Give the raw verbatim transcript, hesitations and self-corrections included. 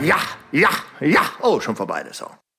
Ja, ja, ja. Oh, schon vorbei, das auch.